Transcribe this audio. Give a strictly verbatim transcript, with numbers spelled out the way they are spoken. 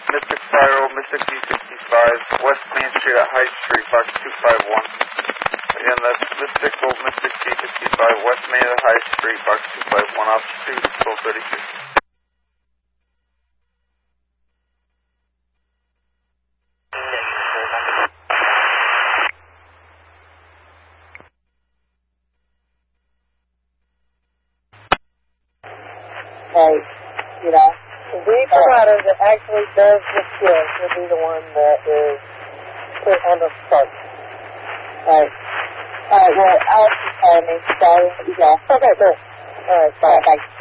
Mystic Spiral, Mystic D sixty-five, West Main Street at High Street, box two five one. Again, that's Mystical, Mystic D sixty-five, West Main at High Street, box two five one, off two, twelve thirty-six. Like, you know, the provider that actually does the skill will be the one that is put on the start. Alright. Alright, well, Alex is calling me. Sorry. Yeah. Okay, good. Alright, bye. Bye.